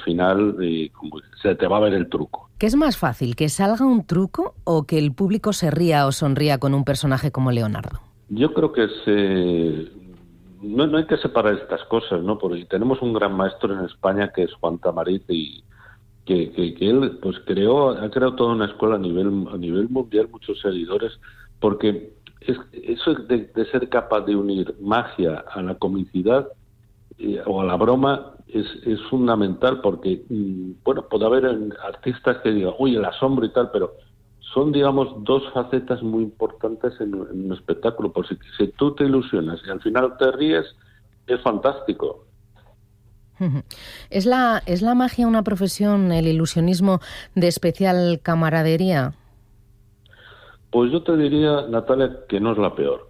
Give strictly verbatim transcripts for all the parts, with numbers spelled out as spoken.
final eh, como se te va a ver el truco. ¿Qué es más fácil, que salga un truco o que el público se ría o sonría con un personaje como Leonardo? Yo creo que se... no, no hay que separar estas cosas, ¿no? Porque tenemos un gran maestro en España que es Juan Tamariz y que, que, que él pues creó, ha creado toda una escuela a nivel a nivel mundial, muchos seguidores, porque es, eso de, de ser capaz de unir magia a la comicidad eh, o a la broma es, es fundamental, porque mm, bueno, puede haber artistas que digan, uy, el asombro y tal, pero son, digamos, dos facetas muy importantes en, en un espectáculo. Por si, si tú te ilusionas y al final te ríes, es fantástico. ¿Es la, ¿Es la magia una profesión, el ilusionismo, de especial camaradería? Pues yo te diría, Natalia, que no es la peor.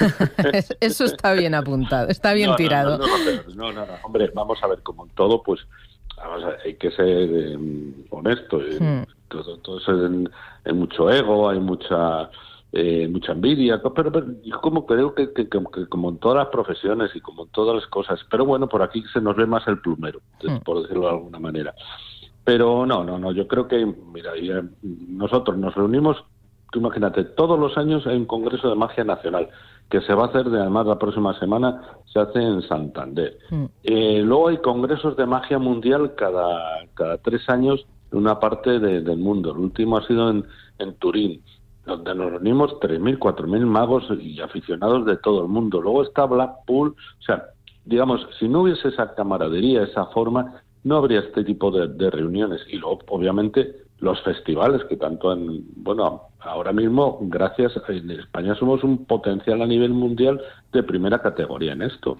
Eso está bien apuntado, está bien no, tirado. No, no, no, es la peor. No, no, no. Hombre, vamos a ver, como en todo, pues vamos a, hay que ser eh, honesto. Hmm. Todo, todo eso en, en mucho ego, hay mucha eh, mucha envidia, pero, pero yo como creo que, que, que, que como en todas las profesiones y como en todas las cosas, pero bueno, por aquí se nos ve más el plumero, hmm. por decirlo de alguna manera. Pero no, no, no, yo creo que, mira, ya, nosotros nos reunimos, tú imagínate, todos los años hay un congreso de magia nacional que se va a hacer, de, además la próxima semana se hace en Santander. Mm. Eh, luego hay congresos de magia mundial cada, cada tres años en una parte de, del mundo. El último ha sido en, en Turín, donde nos reunimos tres mil, cuatro mil magos y aficionados de todo el mundo. Luego está Blackpool, o sea, digamos, si no hubiese esa camaradería, esa forma, no habría este tipo de, de reuniones. Y luego, obviamente, los festivales, que tanto en, bueno, ahora mismo, gracias, en España somos un potencial a nivel mundial de primera categoría en esto.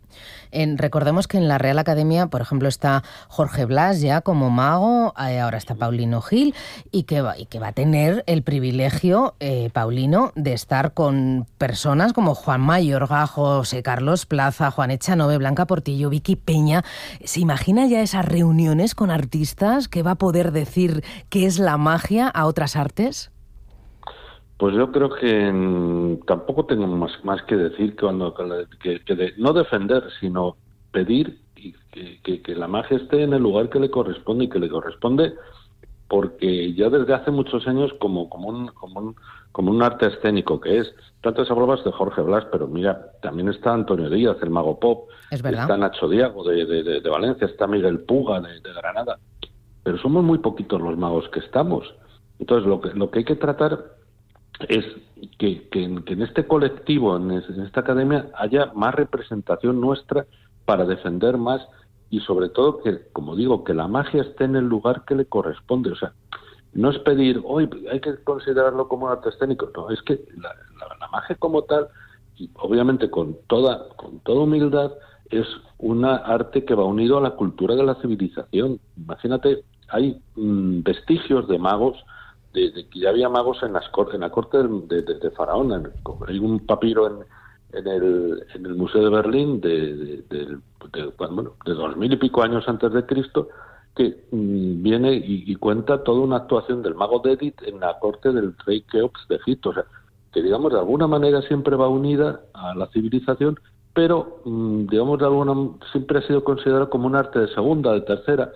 En, recordemos que en la Real Academia, por ejemplo, está Jorge Blas ya como mago, eh, ahora está Paulino Gil, y que va, y que va a tener el privilegio, eh, Paulino, de estar con personas como Juan Mayorga, José Carlos Plaza, Juan Echanove, Blanca Portillo, Vicky Peña. ¿Se imagina ya esas reuniones con artistas que va a poder decir qué es la magia a otras artes? Pues yo creo que mmm, tampoco tengo más, más que decir que, cuando, que, que de, no defender, sino pedir y que, que, que la magia esté en el lugar que le corresponde, y que le corresponde porque ya desde hace muchos años como, como, un, como, un, como un arte escénico que es. Tantas hablabas de Jorge Blas, pero mira, también está Antonio Díaz, el mago pop, es verdad. Está Nacho Diago de, de, de, de Valencia, está Miguel Puga de, de Granada, pero somos muy poquitos los magos que estamos. Entonces lo que, lo que hay que tratar es que, que, que en este colectivo, en, es, en esta academia, haya más representación nuestra para defender más, y sobre todo que, como digo, que la magia esté en el lugar que le corresponde. O sea, no es pedir, hoy hay que considerarlo como un arte escénico, no, es que la, la, la magia como tal, y obviamente con toda, con toda humildad, es una arte que va unido a la cultura de la civilización. Imagínate, hay mmm, vestigios de magos, de, de que ya había magos en, las, en la corte de, de, de Faraón. En, hay un papiro en, en, el, en el Museo de Berlín de, de, de, de, bueno, de dos mil y pico años antes de Cristo, que mmm, viene y, y cuenta toda una actuación del mago Dedit en la corte del rey Keops de Egipto. O sea, que digamos de alguna manera siempre va unida a la civilización, pero mmm, digamos de alguna siempre ha sido considerado como un arte de segunda, de tercera.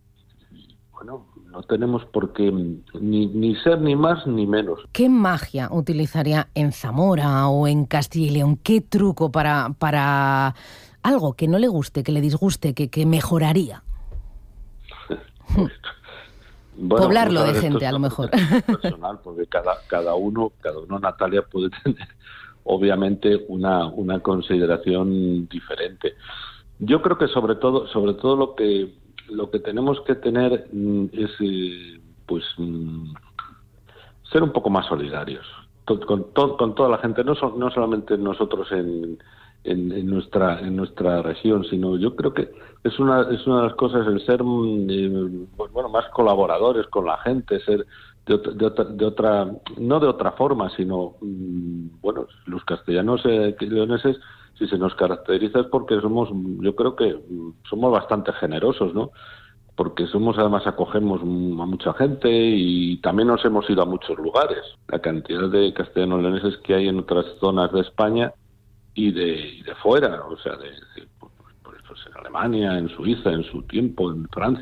Y, bueno, no tenemos por qué ni, ni ser ni más ni menos. ¿Qué magia utilizaría en Zamora o en Castilla y León? ¿Qué truco para, para algo que no le guste, que le disguste, que, que mejoraría? Bueno, poblarlo de gente, a lo mejor. Personal, porque cada, cada uno, cada uno, Natalia, puede tener obviamente una, una consideración diferente. Yo creo que sobre todo, sobre todo lo que lo que tenemos que tener mm, es eh, pues mm, ser un poco más solidarios con, con, to, con toda la gente, no, so, no solamente nosotros en, en, en nuestra en nuestra región, sino yo creo que es una es una de las cosas el ser eh, bueno más colaboradores con la gente, ser de otra, de otra, de otra no de otra forma, sino mm, bueno, los castellanos eh, leoneses, si se nos caracteriza es porque somos, yo creo que somos bastante generosos, ¿no? Porque somos, además acogemos a mucha gente y también nos hemos ido a muchos lugares. La cantidad de castellanos leoneses que hay en otras zonas de España y de, y de fuera, o sea, de, de, pues, en Alemania, en Suiza, en su tiempo, en Francia.